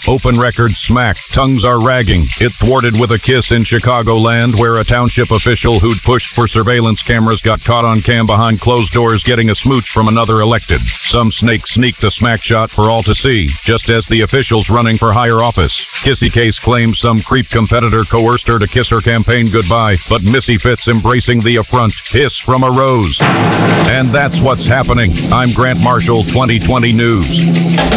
Open record smack. Tongues are ragging. It thwarted with a kiss in Chicagoland, where a township official who'd pushed for surveillance cameras got caught on cam behind closed doors getting a smooch from another elected. Some snake sneaked the smack shot for all to see, just as the official's running for higher office. Kissy Case claims some creep competitor coerced her to kiss her campaign goodbye, but Missy Fitz embracing the affront. Hiss from a rose. And that's what's happening. I'm Grant Marshall, 2020 News.